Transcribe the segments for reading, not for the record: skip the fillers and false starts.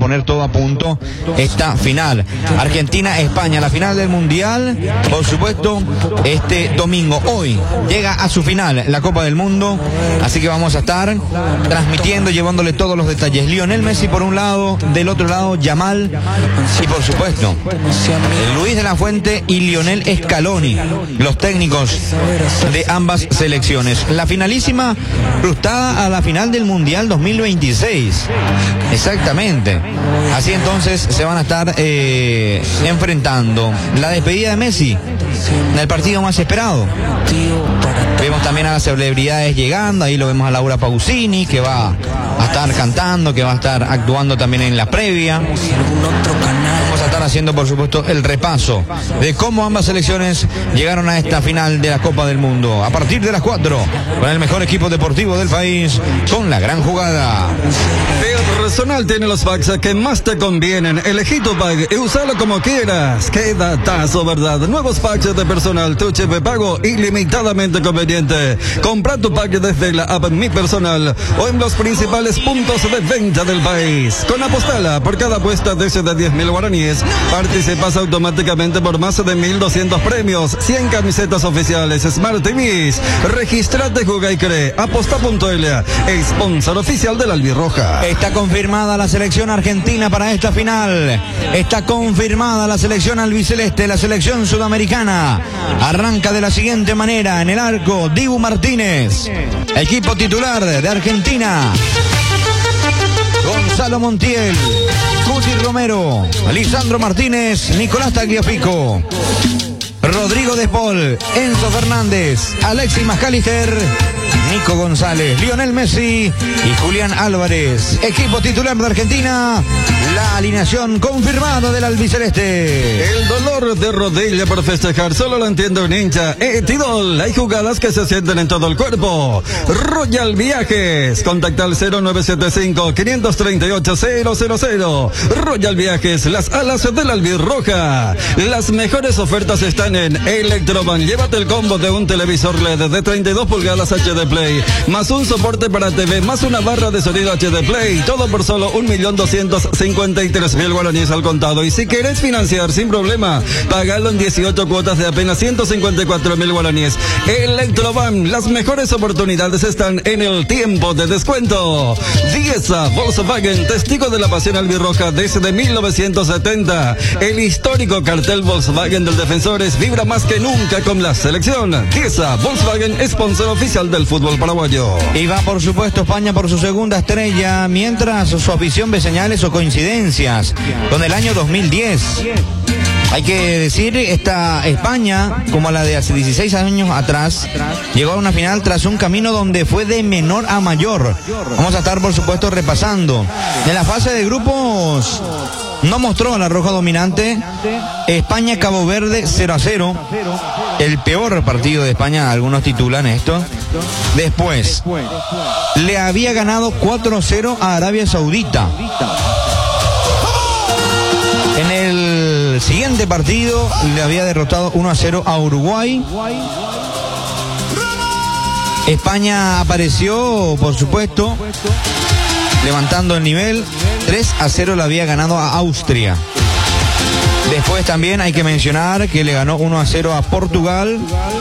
poner todo a punto esta final. Argentina-España, la final del Mundial, por supuesto, este domingo. Hoy llega a su final la Copa del Mundo, así que vamos a estar transmitiendo, llevándole todos los detalles. Lionel Messi por un lado, del otro lado Yamal y por supuesto Luis de la Fuente y Lionel Scaloni, los técnicos de ambas selecciones. La finalísima cruzada a la final del Mundial 2026. Exactamente. Así entonces se van a estar enfrentando. La despedida de Messi, el partido más esperado. Vemos también a las celebridades llegando. Ahí lo vemos a Laura Pausini, que va a estar cantando, que va a estar actuando también en la previa. Vamos a estar haciendo, por supuesto, el repaso de cómo ambas selecciones llegaron a esta final de la Copa del Mundo. A partir de las 4, con el mejor equipo deportivo del país, con la gran jugada. Personal tiene los packs que más te convienen. Elegí tu pack y usalo como quieras. ¡Qué datazo, verdad! Nuevos packs de personal, tu chip pago ilimitadamente conveniente. Compra tu pack desde la app Mi Personal o en los principales puntos de venta del país. Con Apostala, por cada apuesta de 10.000 guaraníes, participas automáticamente por más de 1.200 premios, 100 camisetas oficiales, Smart TVs. Regístrate, juega y cree. Aposta.l, sponsor oficial de la Albirroja. Está confirmada la selección argentina para esta final. Está confirmada la selección albiceleste, la selección sudamericana. Arranca de la siguiente manera: en el arco, Dibu Martínez. Equipo titular de Argentina: Gonzalo Montiel, Cuti Romero, Lisandro Martínez, Nicolás Tagliafico, Rodrigo De Paul, Enzo Fernández, Alexis McAllister, Nico González, Lionel Messi y Julián Álvarez. Equipo titular de Argentina. La alineación confirmada del albiceleste. El dolor de rodilla por festejar solo lo entiende un hincha. Tidol, hay jugadas que se sienten en todo el cuerpo. Royal Viajes, contacta al 0975-538-000. Royal Viajes, las alas de la Albirroja. Las mejores ofertas están en Electroban. Llévate el combo de un televisor LED de 32 pulgadas HD Play, más un soporte para TV, más una barra de sonido HD Play, todo por solo 1.253.000 guaraníes al contado. Y si querés financiar sin problema, pagalo en 18 cuotas de apenas 154.000 guaraníes. Electroban, las mejores oportunidades están en el tiempo de descuento. Dieza Volkswagen, testigo de la pasión albirroja desde 1970. El histórico cartel Volkswagen del Defensores vibra más que nunca con la selección. Dieza Volkswagen, sponsor oficial del fútbol paraguayo. Y va, por supuesto, España por su segunda estrella, mientras su afición ve señales o coincidencias con el año 2010. Hay que decir, esta España, como la de hace 16 años atrás, llegó a una final tras un camino donde fue de menor a mayor. Vamos a estar, por supuesto, repasando. En la fase de grupos no mostró a la roja dominante. España-Cabo Verde 0-0. El peor partido de España, algunos titulan esto. Después, le había ganado 4-0 a Arabia Saudita. En el siguiente partido le había derrotado 1-0 a Uruguay. España apareció, por supuesto, levantando el nivel. 3-0 le había ganado a Austria. Después también hay que mencionar que le ganó 1-0 a Portugal,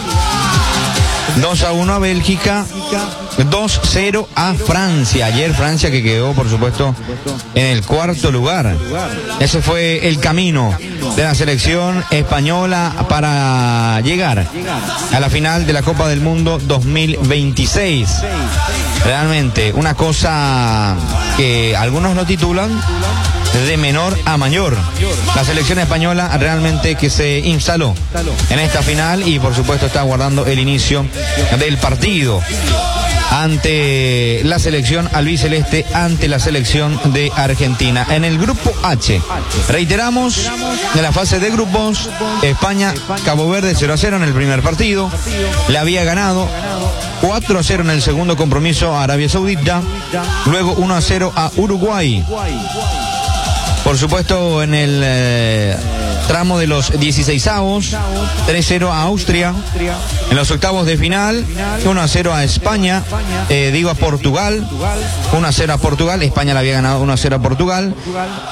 2-1 a Bélgica, 2-0 a Francia. Ayer Francia, que quedó, por supuesto, en el cuarto lugar. Ese fue el camino de la selección española para llegar a la final de la Copa del Mundo 2026. Realmente una cosa que algunos lo titulan de menor a mayor. La selección española realmente que se instaló en esta final y por supuesto está aguardando el inicio del partido ante la selección albiceleste, ante la selección de Argentina. En el grupo H, reiteramos, en la fase de grupos, España, Cabo Verde 0-0 en el primer partido, le había ganado 4-0 en el segundo compromiso a Arabia Saudita, luego 1-0 a Uruguay. Por supuesto, en el tramo de los 16avos, 3-0 a Austria. En los octavos de final, 1-0 a España, a Portugal, 1-0 a Portugal. España le había ganado 1-0 a Portugal.